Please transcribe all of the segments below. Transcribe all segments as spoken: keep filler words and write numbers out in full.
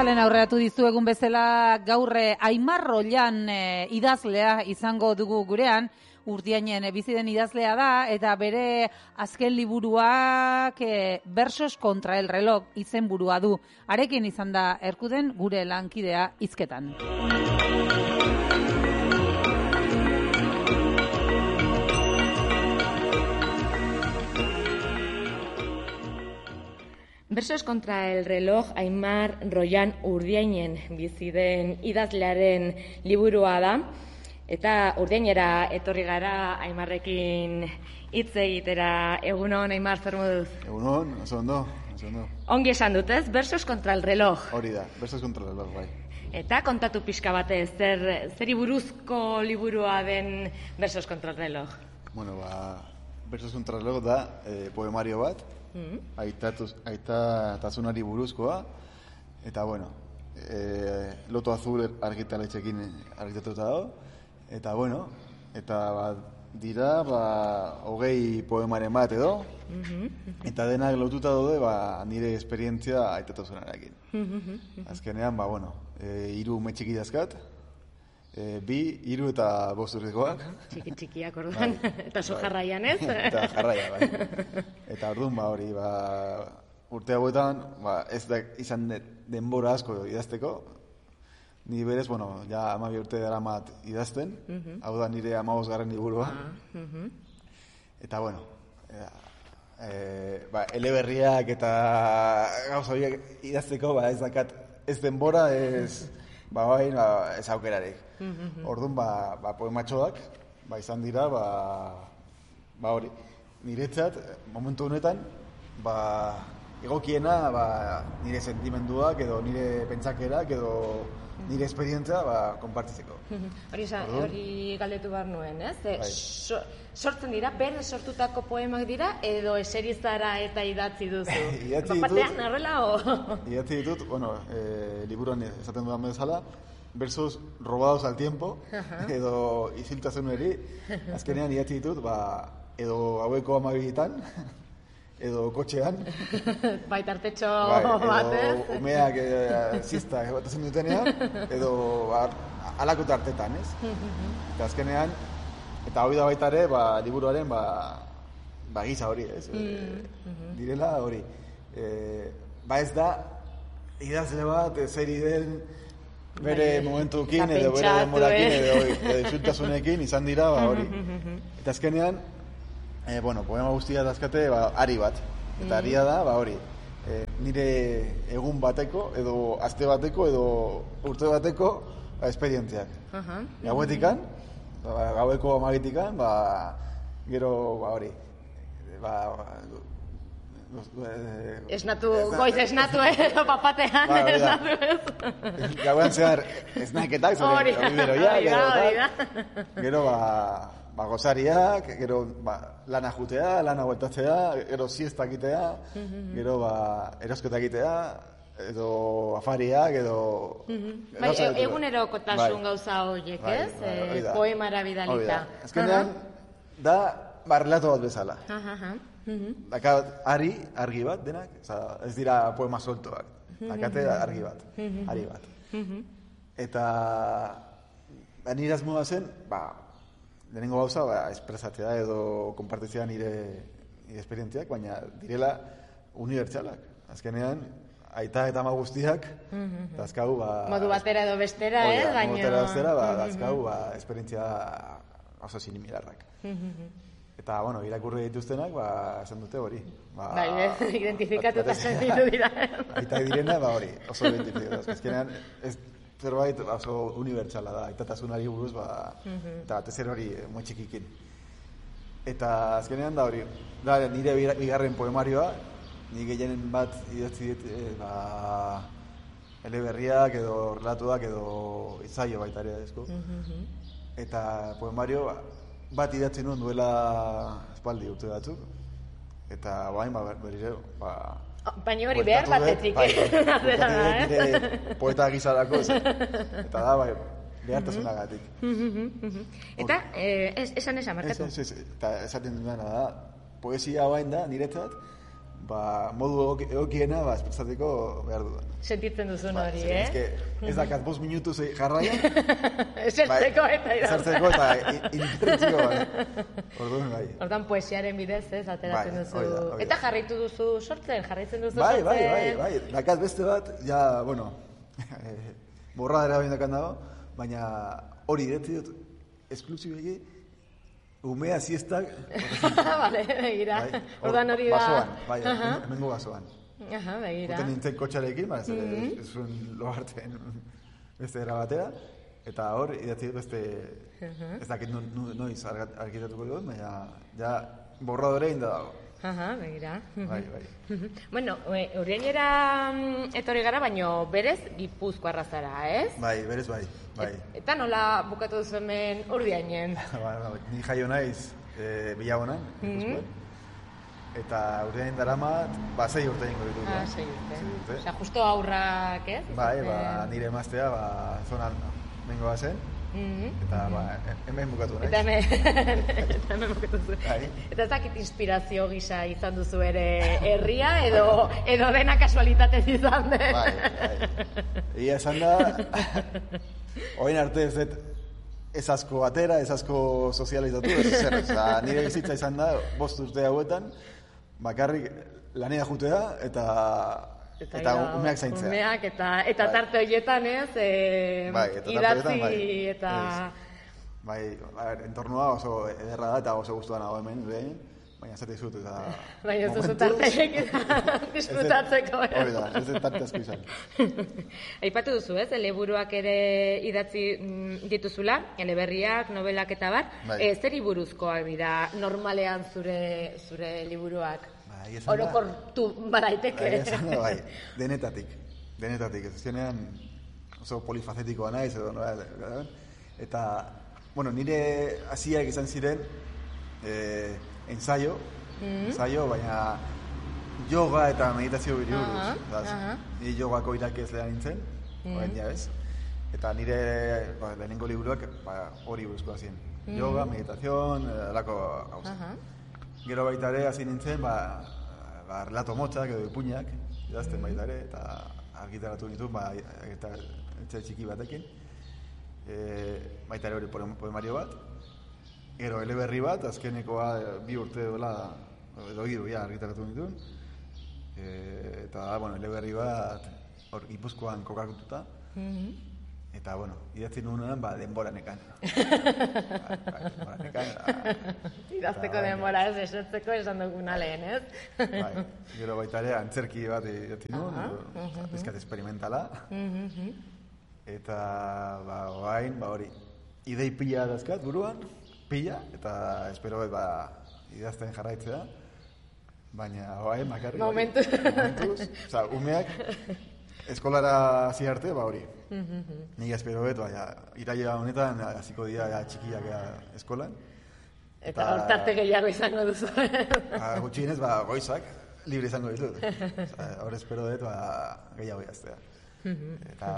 Bezalen aurreatu dizuegun bezala gaurre Aimar Rollan e, idazlea izango dugu gurean, Urdiainen bizi den idazlea da, eta bere azken liburuak e, Versos contra el reloj izenburua du. Harekin izan da Erkuden gure lankidea hizketan. Versos contra el reloj Aimar Rollan Urdiainen bizi den idazlearen liburua da. Eta Urdiainera etorri gara Aimarrekin hitz egitera. Egunon, Aimar, zer moduz? Egunon, oso ondo, oso ondo. Ongi esan dut, ez? Versos contra el reloj. Hori da, Versos contra el reloj, bai. Eta kontatu pixka batez, zer, zeri buruzko liburua den Versos contra el reloj? Bueno, ba, Versos contra el reloj da eh, poemario bat, mm-hmm. aitatuz, aitatasunari buruzkoa, eta bueno, eh, Loto Azul argitaletxekin argitatuta dago, eta bueno, eta ba, dira ba, hogei poemaren bat edo, mm-hmm. eta denak lotuta daude ba, nire esperientzia aitatasunarekin. Mm-hmm. Azkenean, ba, bueno, e, hiru ume txiki dazkat, e, bi, hiru eta bost urtekoak. Txiki txikiak orduan, bai, eta zu jarraian ez? Eta jarraia, bai. Eta orduan, ba, hori, ba, urte hauetan, ba, ez da izan denbora asko idazteko. Ni berez, bueno, ja hamabi urte daramat idazten, uh-huh. hau da nire hamabosgarren liburua. Uh-huh. Eta, bueno, e, e, ba, eleberriak eta gauza horiek idazteko, ba, ez dakat, ez denbora, ez, ba, bai, ba, ez aukerarik. Uh-huh. Orduan, ba, ba, poematxoak, ba, izan dira, ba, ba, hori, niretzat, momentu honetan, ba, egokiena, ba, nire sentimenduak, edo nire pentsakerak, edo nire esperientzia, ba, konpartitzeko. Hori, hori galdetu behar nuen, ez? E, so, sortzen dira, ben sortutako poemak dira, edo eserizara eta idatzi duzu? Idatzi ditut. Batean, arrela, o? Idatzi ditut, bueno, e, liburuan esaten dudan bezala, versos robados al tiempo, uh-huh. edo isiltasuneri, azkenean idatzi ditut, ba, edo haueko amabitan, edo kotxean. Baita artetxo bai, bat, ez? Edo umeak e, zista batatzen dutenean, edo alako tartetan, ez? Eta azkenean, eta hori da baita ere, ba, liburuaren, ba, ba giza hori, ez? Mm-hmm. Direla hori. E, ba ez da, idazle bat, zeri den, bere bai, momentukin, edo bere demorakin, edo, edo isultasunekin, izan dira, ba hori. Eta azkenean, E, bueno, poema guztia dazkate, ba, ari bat. Eta aria da, ba, hori, e, nire egun bateko, edo aste bateko, edo urte bateko, ba, esperientziak. Uh-huh. Gauetikan, ba, gaueko amagitikan, ba, gero, ba, hori, ba, e, esnatu, esna, goiz esnatu, eh, papatean, ba, esnatu ez. Gauean zehar, esnaketak, zori, biberoia, gero, da, gero, ba, ba, gozariak, gero ba, lana jutea, lana bueltatzea, gero siesta egitea, mm-hmm. gero ba, erosketa egitea, edo afariak, edo... Mm-hmm. Bai, e, egunerokotasun bai. Gauza horiek, bai, ez? Bai, bai, e, poemara bidalita. Ezkenean, uh-huh. da, ba, relato bat bezala. Uh-huh. Uh-huh. Daka, ari, argi bat, denak, oza, ez dira poema soltoak. Dakate, argi bat, uh-huh. ari bat. Uh-huh. Eta, ba, nire asmoa zen, ba, lehenengo gauza, ba, espresatzea edo konpartitzea nire, nire esperientziak, baina direla unibertsalak. Azkenean, aita eta ama guztiak, mm-hmm. dazkau, ba... modu batera edo bestera, eh? Modu batera edo bestera, ba, dazkau, ba, esperientzia oso sinimilarrak. Mm-hmm. Eta, bueno, irakurri dituztenak, ba, esan dute hori. Ba, bai, identifikatuta sentitu dira. Aita direna, ba, hori, oso identifikatuta. Azkenean, ez... zerbait oso unibertsala da, aitatasunari buruz, ba, mm-hmm. eta batez ere hori moi txikikin. Eta azkenean da hori, da nire bigarren poemarioa, ni gehienen bat idatzi dit, e, ba, eleberriak edo relatuak edo izaio baita ere ezko. Mm-hmm. Eta poemario bat idatzi nuen duela espaldi urte batzuk, eta bain, ba, berire, ba, baina hori behar batetik, eh? Nire poeta gizarako, eta da, bai, behartasunagatik. Eta, esan esan, markatu? Eta esaten duena da, poesia bain da, niretzat, ba, modu egokiena ba, espresatzeko behar dudan. Sentitzen duzun ba, hori, eh? eh? Ez que ez dakat bost minutu jarraian. Esertzeko eta irauz. Esertzeko eta interrentzio, bai. Orduan, bai. Orduan poesiaren bidez, ez, ateratzen bai, duzu. oida, oida. Eta jarraitu duzu sortzen, jarraitzen duzu bai, sortzen. Bai, bai, bai, bai. Dakat beste bat, ja, bueno, borradera bain dakan dago, baina hori iretzi dut, esklusibegi, umea siestak. Vale, begira. Bai, orduan hori da. Basoan, bai, hemengo basoan. Aha, begira. Guten nintzen kotxarekin, ba, ez zuen lohartzen beste era batera, eta hor, idatzi dut beste, ez dakit noiz argitatuko dut, baina, ja, borradore inda dago. Aha, begira. Bai, bai. Bueno, Urdiainera etorri gara, baino berez Gipuzkoarra zara, ez? Bai, berez bai, bai. Eta nola bukatu duzu hemen Urdiainen? Ba, ni jaio naiz Bilabonan, Gipuzkoan. Eta Urdiain daramat, ba, sei urte ingo ditu. Ah, sei urte. Osea, justo aurrak, ez? Bai, ba, nire emaztea, ba, zonan mengo bazen. Eta, ba, hemen bukatu naiz. Eta hemen, eta hemen bukatu zu. Eta ez dakit inspirazio gisa izan duzu ere herria, edo, edo dena kasualitatez izan den. Bai, bai. Ia esan da, oin arte ez dut, ez asko atera, ez asko sozializatu, ez zer, oza, nire bizitza izan da, bost urte hauetan, bakarrik lanea jutea, eta, eta, eta umeak zaintzea. Umeak, eta, eta bai. Tarte horietan ez, e, bai, eta idatzi, bai, eta... Bai, a ver, entornoa oso ederra da, eta oso guztua nago hemen, behin, baina zate izut, eta... Baina ez duzu tarteek disfrutatzeko. Hori da, ez dut tarte asko izan. Aipatu duzu, ez, eleburuak ere idatzi dituzula, eleberriak, novelak eta bar. Bai. E, zeri buruzkoak dira normalean zure, zure liburuak? Bai, orokortu baraiteke. Bai, esan da, bai, denetatik. Denetatik, ez zenean oso polifacetikoa naiz, edo, no, eta, bueno, nire hasiak izan ziren, eh, ensaio, mm-hmm. ensaio, baina yoga eta meditazio biri buruz. Uh-huh, uh-huh. Ni yogako irakaslea nintzen, mm-hmm. orain ja ez. Eta nire ba, lehenengo liburuak ba, hori buruzkoa ziren. Mm-hmm. Yoga, meditazion, alako gauza. Uh-huh. Gero baita ere hasi nintzen, ba, ba, relato motzak edo ipuñak, idazten mm-hmm. baita ere, eta argitaratu nitu, ba, eta etxe txiki batekin. E, baita ere hori poemario bat. Gero eleberri bat, azkenekoa bi urte dola, edo hiru ja argitaratu nituen. E, eta, bueno, eleberri bat hor Gipuzkoan kokatuta. Mm-hmm. Eta, bueno, idatzi nuenean, ba, denbora nekan. ba, ba, denbora nekan. Da, idazteko da, denbora ez, esertzeko esan duguna lehen, ez? bai, gero baita ere, antzerki bat idatzi nuen, uh-huh, uh-huh. Bizkat experimentala. Uh-huh. Eta, ba, oain, ba, hori, idei pila dazkat buruan, pila, eta espero ba, idazten jarraitzea, baina oain, makarri. Momentuz. Momentuz, oza, umeak, eskolara hasi arte, ba hori. Nik espero bet, baina iraila honetan hasiko dira ja, txikiak ja, eskolan. Eta hortarte gehiago izango duzu. Ba, gutxienez, ba, goizak libre izango ditut. Hor espero dut, ba, gehiago jaztea. Eta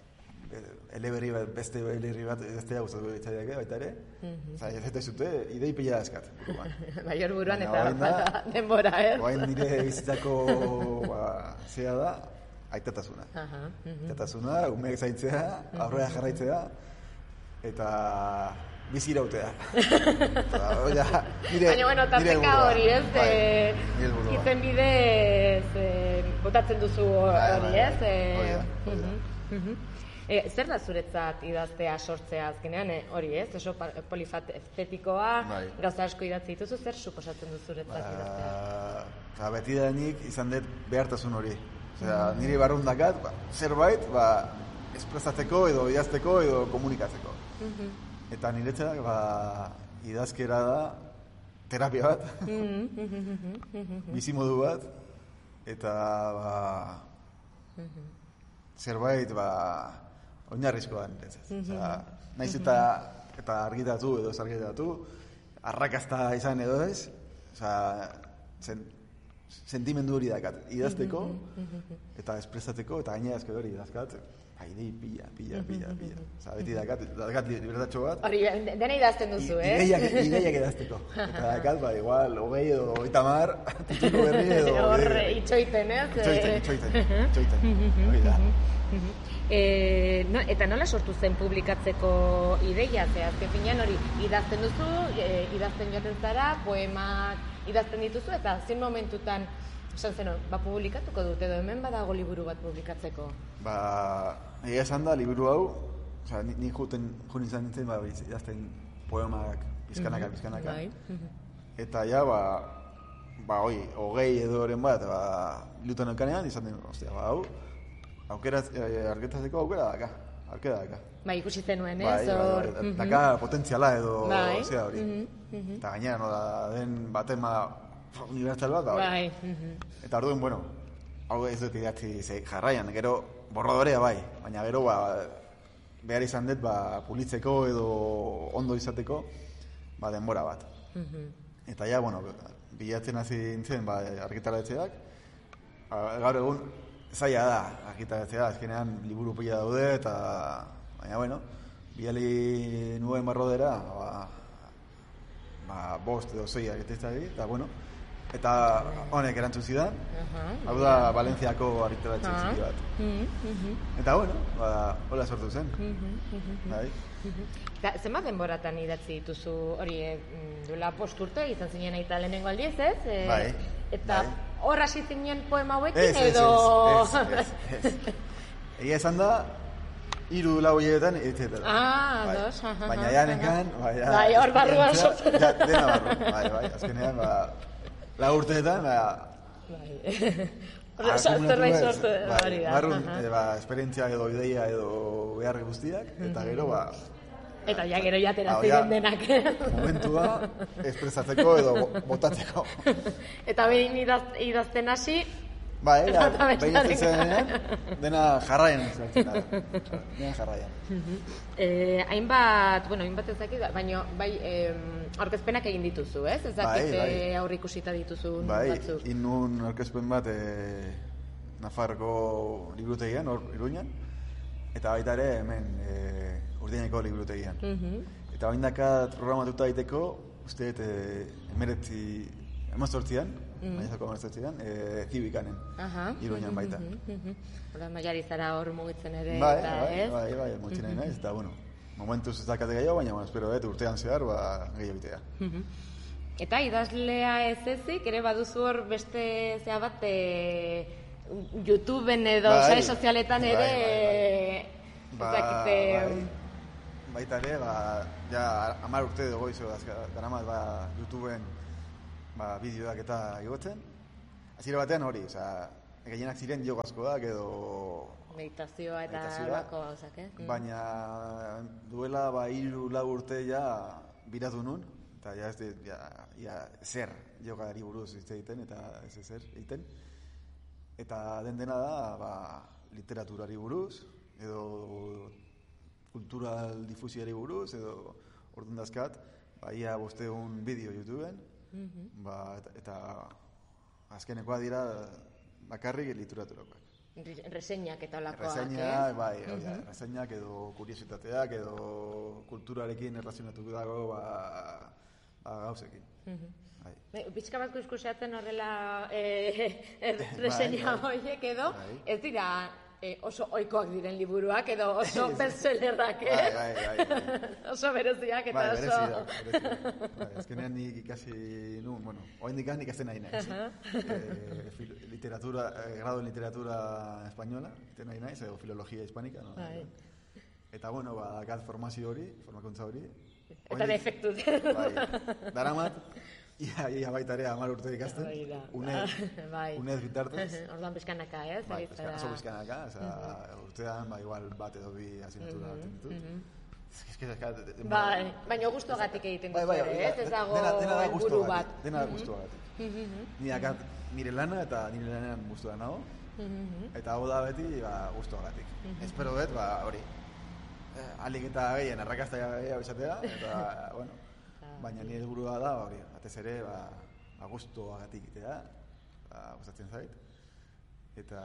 eleberri bat, beste eleberri bat idaztea gustatuko ditzaideak baita ere. Osa, ez eta izute, idei pila dazkat. Baior buruan eta falta denbora, eh? Oain nire bizitzako, ba, zea da, aitatasuna. Aitatasuna, umeak zaintzea, aurrera jarraitzea, eta bizi irautea. Baina, bueno, tarteka hori, ez? Izen bidez, botatzen duzu hori, ez? E, zer da zuretzat idaztea, sortzea azkenean, hori ez? Oso polifacetikoa, bai. Gauza asko idatzi dituzu, zer suposatzen du zuretzat ba, idaztea? Ba, beti danik izan dut behartasun hori. Osea, mm. niri barrundakat, ba, zerbait, ba, espresatzeko edo idazteko edo komunikatzeko. Mm-hmm. Eta niretzak, ba, idazkera da terapia bat, mm-hmm. bizimodu bat, eta, ba, mm-hmm. zerbait, ba, oinarrizkoa da niretzat. Osea, naiz eta, eta argitatu edo ez argitatu, arrakasta izan edo ez, osea, zen, sentimendu hori dakat, idazteko, eta espresatzeko, eta gainera azke hori idazkat, idei pila, pila, pila, pila. Osa, beti dakat, dakat libertatxo bat. Hori, dena idazten duzu, eh? Ideiak, ideiak idazteko. Eta dakat, ba, igual, hogei edo hogeita hamar, titulo berri edo... Horre, itxoiten, ez? Itxoiten, itxoiten, itxoiten, hori da. E, no, eta nola sortu zen publikatzeko ideia, ze azken finean hori idazten duzu, e, idazten joaten zara, poemak idazten dituzu, eta zin momentutan esan zen, ba, publikatuko dut, edo hemen badago liburu bat publikatzeko? Ba, egia esan da, liburu hau, oza, ni, ni juten, jun izan nintzen, ba, idazten poemak, bizkanaka, bizkanaka. Eta ja, ba, ba, oi, hogei edo horren bat, ba, lutan eukanean, izan den, ostia, ba, hau, aukera, argitatzeko aukera daka, aukera daka. Ba, ikusi zenuen, ez? Bai, bai, bai, daka potentziala edo, bai. Zea hori. Eta gainera, no, da, den batema unibertsal bat, ba, bai. Eta orduan, bueno, hau ez dut idatzi ze jarraian, gero borradorea bai, baina gero, ba, behar izan dut, ba, pulitzeko edo ondo izateko, ba, denbora bat. Eta ja, bueno, bilatzen hasi nintzen, ba, argitaratzeak, gaur egun, zaila da, argitaratzea, azkenean liburu pila daude, eta, baina, bueno, biali nuen barrodera, ba, ba, bost edo zei argitaratzeari, eta, bueno, eta honek erantzun zidan, hau da Valentziako argitaratze txiki bat. Eta, bueno, ba, hola sortu zen. Bai. Eta, zenbat denboratan idatzi dituzu hori, duela post urte, izan zinen aita lehenengo aldiz, ez? E, bai. Eta hor hasi zinen poema hauekin, ez, edo... Ez, ez, ez, ez. Egia esan da, hiru lau hiletan, etcétera. Ah, bai. dos, aha. Baina ja nekan, bai, ja, bai, hor barruan sortzen. Ja, dena barru, bai, bai, azkenean, ba, lau urteetan, ba, Horre, zerbait sortu hori da. Barrun, ba, esperientzia edo ideia edo behar guztiak, eta gero, ba, eta ja, gero jatera ziren denak. Momentua, espresatzeko edo botatzeko. Eta behin idazten hasi, bai, behin ez zenean, dena jarraian zertzen da. Dena jarraian. Eh, hainbat, bueno, hainbat ezakit, baina bai eh, aurkezpenak egin dituzu, ez? Ezakit bai, bai. Aurre ikusita dituzun bai, batzuk. Bai, inun aurkezpen bat eh, Nafarroko liburutegian, hor Iruñan, eta baita ere hemen eh, Urdiaineko liburutegian. Eta bain dakat programatuta daiteko, uste dut emeretzi, emazortzian, Bainazako emazortzian, Zibikanen, Iruñan baita. Hora, maiari zara hor mugitzen ere, bai, eta bai, ez? Bai, bai, mugitzen nahi naiz, eta bueno, momentuz ez dakate gehiago, baina bueno, espero dut urtean zehar, ba, gehiago bitea. Eta idazlea ez ezik, ere baduzu hor beste zea bat, e, YouTubeen edo bai, sare sozialetan ere, bai, bai, bai, bai, baita ere, ba, ja, hamar urte dugu izo, daramat, ba, YouTubeen, ba, bideoak eta igotzen. Hasiera batean hori, oza, gehienak ziren jogazkoak edo... Meditazioa eta bako gauzak, eh? Baina duela, ba, hiru lau urte ja biratu nun, eta ja ez de, ja, ja, zer jogari buruz hitz egiten, eta ez zer egiten. Eta den dena da, ba, literaturari buruz, edo kultural difusioari buruz, edo orduan dazkat, ba, ia bosteun bideo YouTubeen, ba, eta, eta azkenekoa dira bakarrik literaturakoak. Reseñak eta olakoak, Reseñak, bai, oia, reseñak edo kuriositateak edo kulturarekin erlazionatuko dago, ba, ba gauzekin. Bai, pixka bat kuskusatzen horrela eh, reseña horiek edo, ez dira oso ohikoak diren liburuak edo oso bestsellerrak, eh? Bai, bai, bai. Oso bereziak eta oso... Bai, bereziak, bai, azkenean nik ikasi nun, bueno, oraindik ikasten nahi naiz. Literatura, grado en literatura española, ikasten nahi naiz, edo filologia hispánica, no? Eta bueno, ba, dakat formazio hori, formakuntza hori. Eta defektu. Bai, daramat, ia, ia baita ere hamar urte ikasten, unez bitartez. Orduan pizkanaka, ez? Bai, oso pizkanaka, urtean, ba, igual bat edo bi asignatura hartzen ditut. Bai, baina gustuagatik egiten duzu ere, ez? Ez dago helburu bat. Dena da gustuagatik. Ni dakat nire lana eta nire lanean gustua nago, eta hau da beti gustuagatik. Espero dut, ba, hori, alik eta gehien arrakazta gehiago izatea, eta, bueno, baina nire helburua da, hori, atez ere, ba, gustuagatik itea, ba, gustatzen zait. Eta...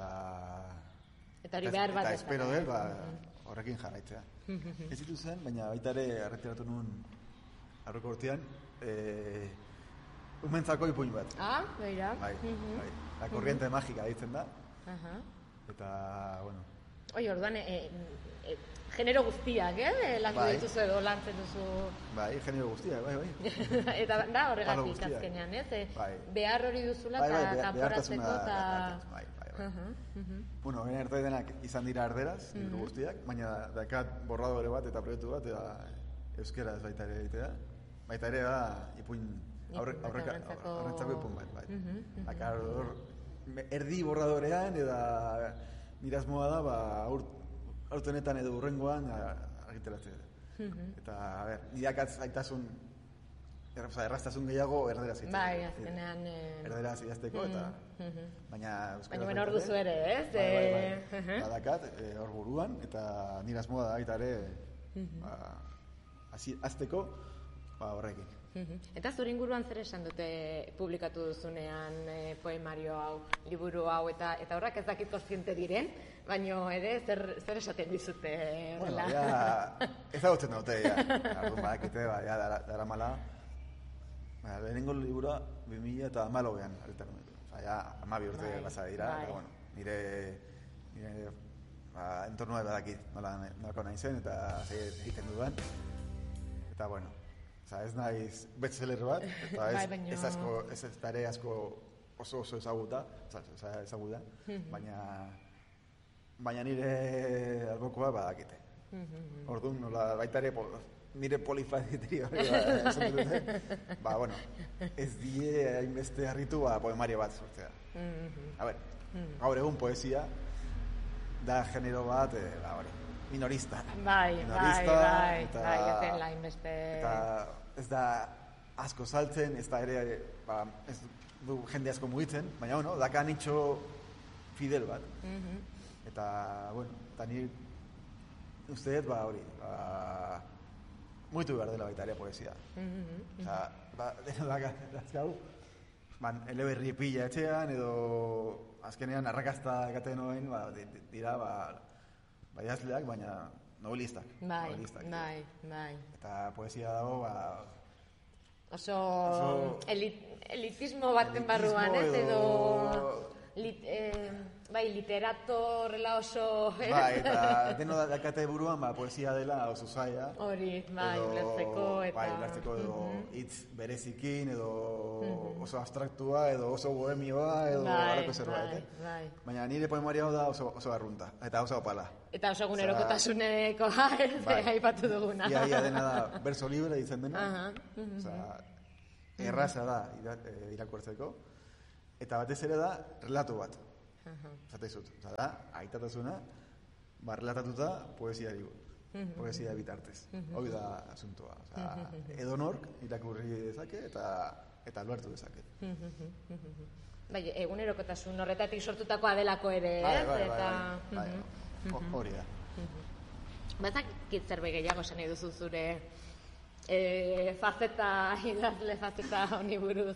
Eta hori behar bat. Eta espero dut, ba, horrekin jarraitzea. Ez ditu zen, baina baita ere arretiratu nuen aurreko urtean, e, umentzako ipuin bat. Ah, beira. Bai, bai. La corriente mágica ditzen da. Aha. Eta, bueno... Oi, orduan, e, e, genero guztiak, eh? Landu bai. dituzu edo lantzen duzu... Bai, genero guztiak, bai, bai. Eta da horregatik azkenean, ez? E, bai. Behar hori duzula bai, bai, eta kanporatzeko eta... Bai, bai, bai. Uh-huh, uh-huh. Bueno, gene arte denak izan dira erderaz, uh-huh. liburu guztiak, baina dakat borradore bat eta proiektu bat, eta euskaraz baita ere egitea. Baita ere da, ipuin... Aurrentzako ipun bat, bai. Uh-huh, uh-huh. Akar, hor, erdi borradorean, eta mirazmoa da, ba, aurtenetan edo urrengoan argiteratzea. Uh-huh. Eta, a ber, nirakatz aitasun, er, oza, erraztasun gehiago erderaz egiten. Bai, azkenean... Eh... Erderaz idazteko, eta... Uh-huh. Baina... Baina ben hor duzu ere, ez? Bai, bai, bai. Uh-huh. Badakat, hor e, buruan, eta mirazmoa da baita ere, uh-huh. ba, azteko, ba, horrekin. Eta zure inguruan zer esan dute publikatu duzunean e, poemario hau, liburu hau, eta eta horrak ez dakit kontziente diren, baina ere zer, zer esaten dizute horrela? Bueno, ja, ezagutzen dute, ja. Ardun badakite, ba, ja, dara, dara mala. Ba, lehenengo liburua, bi mila eta hamalauen, arretan nuen. Osa, ja, hamabi urte bai, basa dira, bai. Eta, bueno, nire, nire ba, entornoa badakit, nola, nolako nahi zen, eta egiten dudan. Eta, bueno, oza, ez naiz bestseller bat, eta ez, bai, ez asko, ez ez dare asko oso oso ezaguta, oza, ezaguta, baina, baina nire albokoa badakite. Orduan, nola, baita ere, nire polifaziteri hori esan dute, ba, bueno, ez die hainbeste harritu ba, poemario bat sortzea. A ber, gaur egun poesia da genero bat, e, ba, hori, minorista. Bai, minorista, bai, bai, eta, bai, ez la inbeste... Eta ez da asko saltzen, ez da ere, ba, ez du jende asko mugitzen, baina, bueno, daka nitxo fidel bat. Uh-huh. Eta, bueno, eta ni uste dut, ba, hori, ba, mugitu behar dela baita ere poesia. Uh-huh. Osa, ba, deno daka, dazkau, ban, eleberri pila etxean, edo azkenean arrakazta ekaten noen, ba, dira, ba, ba, idazleak, baina novelistak. Bai, novelistak, bai, bai. Eta poesia dago, ba... Oso, oso elit, elitismo baten barruan, ez, edo... Lit, eh, bai, literato horrela oso... Bai, eta deno dakate buruan, ba, poesia dela oso zaila. Hori, bai, ulertzeko eta... Bai, ulertzeko edo hitz uh-huh. berezikin, edo uh-huh. oso abstraktua, edo oso bohemioa, edo harako zerbait, eh? Bai. Baina nire poemaria da oso, oso arrunta, eta oso opala. Eta oso egunerokotasuneko bai. Aipatu duguna. Ia, ia dena da, verso libre ditzen dena. Uh-huh. Uh-huh. Osa, erraza da irakurtzeko. Eta batez ere da, relatu bat. Zate izut. Osa da, aitatasuna, ba, relatatuta poesia digu. Uh-huh. Poesia bitartez. Uh-huh. Hoi da asuntoa. Osa, uh-huh. edonork irakurri dezake eta eta luartu dezake. Uh-huh. Bai, egunerokotasun horretatik sortutakoa delako ere, ez? Bai, bai, bai, eta... bai, bai. Uh-huh. Hori da. Uh-huh. Batak zerbait gehiago esan nahi duzu zure e, faceta, idazle faceta honi buruz.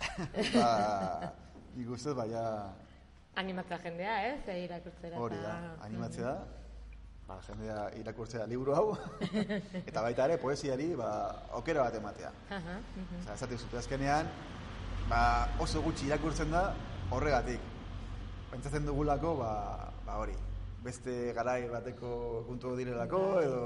Ba, nik ustez, baina... Animatzea jendea, ez? Eh? Irakurtzera. Hori da, animatzea da. Ba, jendea irakurtzea liburu hau. Eta baita ere, poesiari, ba, okera bat ematea. Uh-huh, uh-huh. Osa, esate zute azkenean, ba, oso gutxi irakurtzen da horregatik. Pentsatzen dugulako, ba, ba hori, beste garai bateko puntu direlako, edo...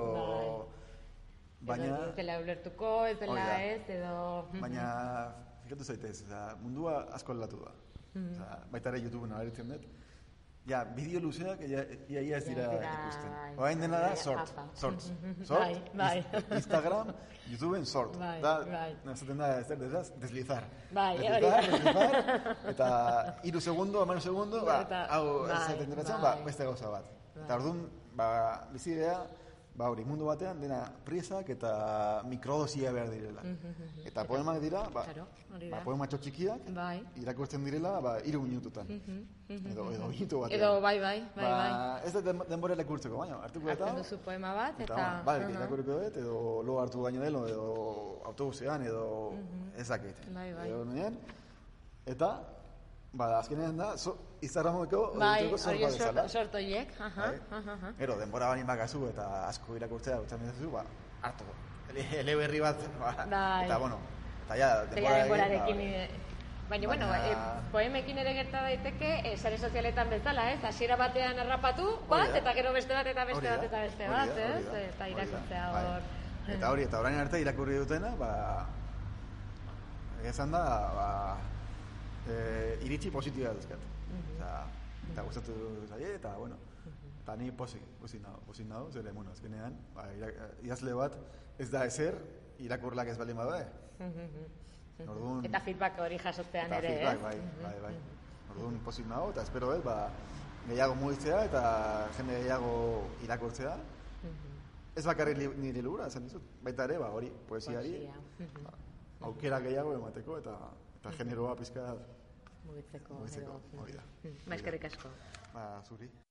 Baina... Edo ez dela ulertuko, ez dela ez, edo... Baina... Fikatu zaitez, mundua asko aldatu da. Mm-hmm. Oza, baita ere YouTubeen aberitzen dut. Ja, bideo luzeak ia, ia, ia ez dira ikusten. Oain dena da, sort. Sort. Sort. Bai, bai. Instagram, YouTubeen sort. Bai, da, bai. Zaten da, ez da, deslizar. Bai, deslizar, deslizar. Eta iru segundo, amano segundo, ba, hau ez zaten duratzen, ba, beste gauza bat. Bai. Eta orduan, ba, bizidea, ba hori, mundu batean dena priesak eta mikrodosia behar direla. Mm-hmm. Eta poemak dira, ba, claro, ba poematxo txikiak, bai. Irakurtzen direla, ba, iru minututan. Mm-hmm. Edo, edo minutu batean. Edo, bai, bai, bai, ba, bai. Ez da denbora irakurtzeko, baina, hartuko eta... Hartzen duzu poema bat, eta... eta bai, uh-huh. irakurriko dut, edo lo hartu baino delo, edo autobusean, edo uh-huh. ezakit. Bai, bai. Edo nuen, eta ba, azkenean da, so, Instagrameko bai, egiteko zor hori bat bezala. sortoiek. Bai. Gero, denbora bani bakazu eta asko irakurtzea gutzen dituzu, ba, hartu. Ele, eleberri bat, ba, bai. eta bueno, eta ja, denborarekin... Baina, bueno, e, poemekin ere gerta daiteke, e, sare sozialetan bezala, ez? Hasiera batean harrapatu, bat, eta gero beste bat, eta beste bat, eta beste bat, ez? Eta irakurtzea hor... Eta hori, eta orain arte irakurri dutena, ba... Egezan da, ba... E, iritsi positiba duzkat. Eta gustatu zaie, eta, bueno... Eta ni pozik, pozik nago, pozik nago, zere, bueno, azkenean, ba, idazle bat ez da ezer, irakurlak ez baldin bada, Orduan, eta feedback hori jasotzean ere, eh? Bai, bai, bai. Orduan pozik nago, eta espero ez, ba, gehiago mugitzea eta jende gehiago irakurtzea. Ez bakarrik nire libura, esan dizut, baita ere, ba, hori, poesiari, ba, aukera gehiago emateko, eta, eta generoa pizka mugitzeko. Mugitzeko, hori da. Ba, eskerrik asko. Ba, zuri.